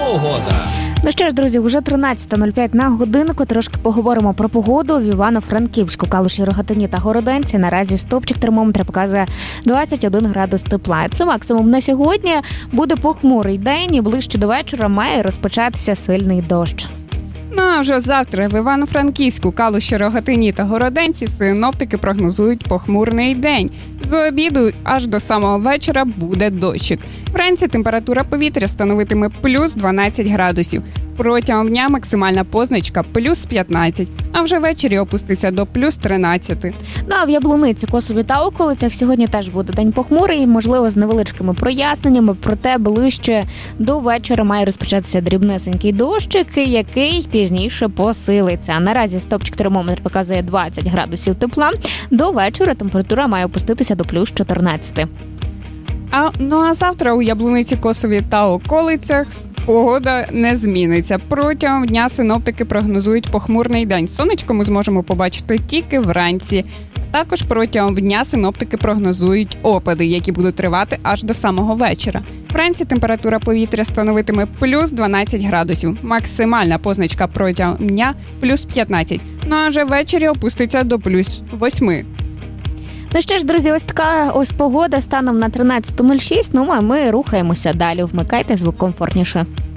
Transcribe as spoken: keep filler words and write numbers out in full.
Погода. Ну що ж, друзі, вже тринадцята нуль п'ять на годинку. Трошки поговоримо про погоду в Івано-Франківську, Калуші, Рогатині та Городенці. Наразі стовпчик термометра показує двадцять один градус тепла. Це максимум на сьогодні. Буде похмурий день і ближче до вечора має розпочатися сильний дощ. Ну а вже завтра в Івано-Франківську, Калуші, Рогатині та Городенці синоптики прогнозують похмурний день. З обіду аж до самого вечора буде дощик. Вранці температура повітря становитиме плюс дванадцять градусів. Протягом дня максимальна позначка плюс п'ятнадцять, а вже ввечері опуститься до плюс тринадцять. Ну а в Яблуниці, Косові та околицях сьогодні теж буде день похмурий, можливо, з невеличкими проясненнями, проте ближче до вечора має розпочатися дрібнесенький дощик, який пізніше посилиться. Наразі стопчик термометр показує двадцять градусів тепла, до вечора температура має опуститися до плюс чотирнадцять. А, ну а завтра у Яблуниці, Косові та околицях погода не зміниться. Протягом дня синоптики прогнозують похмурний день. Сонечко ми зможемо побачити тільки вранці. Також протягом дня синоптики прогнозують опади, які будуть тривати аж до самого вечора. Вранці температура повітря становитиме плюс дванадцять градусів. Максимальна позначка протягом дня плюс п'ятнадцять. Ну а вже ввечері опуститься до плюс восьми. Ну що ж, друзі, ось така ось погода станом на тринадцята нуль шість. Ну а ми рухаємося далі. Вмикайте звук комфортніше.